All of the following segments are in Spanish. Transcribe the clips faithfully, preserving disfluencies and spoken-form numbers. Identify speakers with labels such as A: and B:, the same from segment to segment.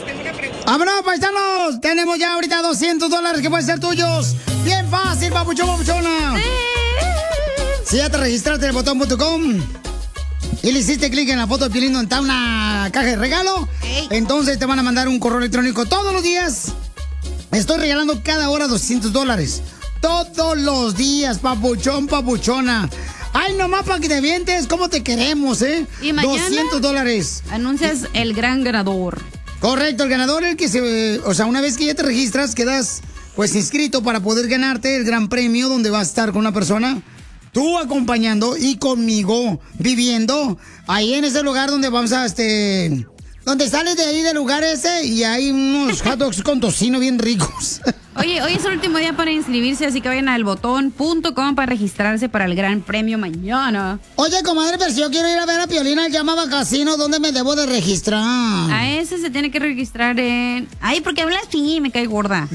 A: ¡Vámonos, paisanos! Tenemos ya ahorita doscientos dólares que pueden ser tuyos. Bien fácil, papuchón, papuchona. Si ya te registraste en el botón punto com y le hiciste clic en la foto de Piolín donde está una caja de regalo, hey. Entonces te van a mandar un correo electrónico todos los días. Estoy regalando cada hora doscientos dólares. Todos los días, papuchón, papuchona. Ay, nomás para que te vientes, ¿cómo te queremos, eh?
B: Y mañana
A: doscientos dólares.
B: Anuncias el gran ganador.
A: Correcto, el ganador, el que se... O sea, una vez que ya te registras, quedas pues inscrito para poder ganarte el gran premio donde vas a estar con una persona, tú acompañando y conmigo viviendo ahí en ese lugar donde vamos a, este... Donde sales de ahí del lugar ese y hay unos hot dogs con tocino bien ricos.
B: Oye, hoy es el último día para inscribirse, así que vayan al botón punto com para registrarse para el gran premio mañana.
A: Oye, comadre, pero si yo quiero ir a ver a Piolín al Llamaba Casino, ¿dónde me debo de registrar?
B: A ese se tiene que registrar en... Ay, porque hablas así, me cae gorda.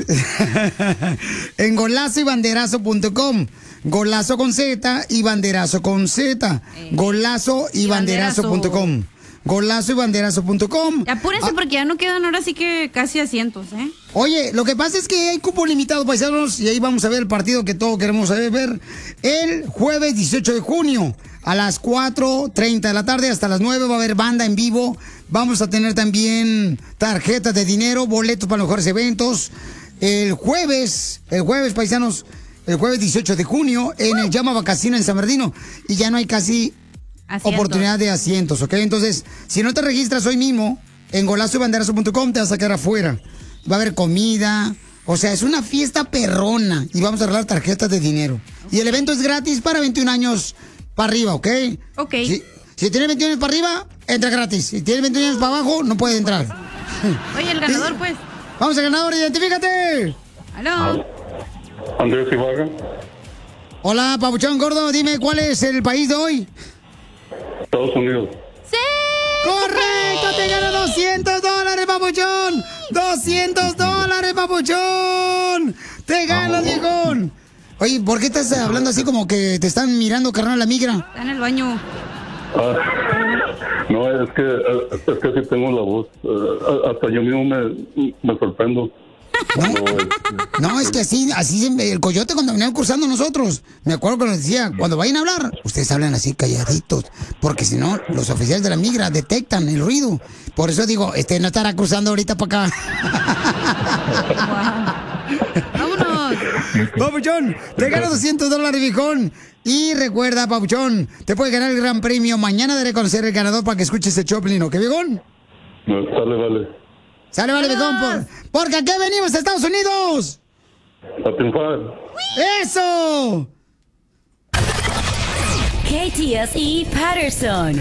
A: En golazo y banderazo punto com. Golazo con Z y banderazo con Z. Eh, golazo y, y banderazo punto com. Golazo y banderazo punto com.
B: Apúrense ah, porque ya no quedan ahora sí que casi asientos, ¿eh?
A: Oye, lo que pasa es que hay cupo limitado, paisanos, y ahí vamos a ver el partido que todos queremos ver el jueves dieciocho de junio a las cuatro treinta de la tarde hasta las nueve va a haber banda en vivo. Vamos a tener también tarjetas de dinero, boletos para los mejores eventos. El jueves, el jueves, paisanos, el jueves dieciocho de junio en el Llamaba Casino en San Bernardino y ya no hay casi... Asientos. Oportunidad de asientos, ¿ok? Entonces, si no te registras hoy mismo, en golazo y banderazo punto com te vas a quedar afuera. Va a haber comida, o sea, es una fiesta perrona y vamos a arreglar tarjetas de dinero. Okay. Y el evento es gratis para veintiún años para arriba, ¿ok?
B: Ok.
A: Si, si tienes veintiún años para arriba, entra gratis. Si tienes veintiún años para abajo, no puede entrar.
B: Oye, el ganador, pues.
A: Vamos al ganador, identifícate.
B: Aló.
C: Andrés Ibarra.
A: Hola, papuchón gordo, dime cuál es el país de hoy.
C: Estados Unidos.
B: ¡Sí!
A: ¡Correcto! ¡Te gano doscientos dólares, papuchón! ¡doscientos dólares, papuchón! ¡Te ganas, viejón! Oye, ¿por qué estás hablando así como que te están mirando, carnal, la migra?
B: Está en el baño.
C: Ah, no, es que, es que así tengo la voz. Uh, hasta yo mismo me, me sorprendo.
A: No, no, es que así, así el coyote cuando venían cruzando nosotros, me acuerdo que nos decía, cuando vayan a hablar, ustedes hablan así calladitos, porque si no, los oficiales de la migra detectan el ruido. Por eso digo, este no estará cruzando ahorita para acá.
B: Wow. ¡Vámonos!
A: Papuchón, te ganas doscientos dólares, viejón. Y recuerda, Papuchón, te puede ganar el gran premio. Mañana daré a conocer el ganador para que escuches el Choplin, ¿ok, viejón?
C: No, sale, vale.
A: Sale, vale, viejón, por, porque aquí venimos a Estados Unidos.
C: A triunfar.
A: ¡Eso!
D: K T S E Patterson.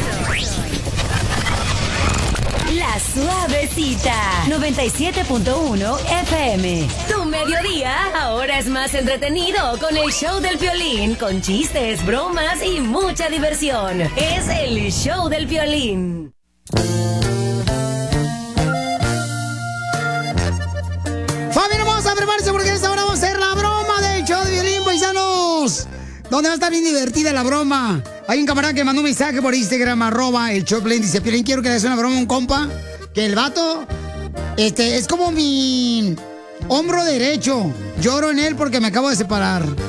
D: La Suavecita. noventa y siete punto uno F M. Tu mediodía ahora es más entretenido con el show del Piolín, con chistes, bromas y mucha diversión. Es el show del Piolín.
A: Familia hermosa, prepárense porque esta hora vamos a hacer la broma del show de Piolín, paisanos. Donde va a estar bien divertida la broma. Hay un camarada que mandó un mensaje por Instagram, arroba el Choplin, dice, Piolín, quiero que le hagas una broma a un compa, que el vato, este, es como mi hombro derecho. Lloro en él porque me acabo de separar.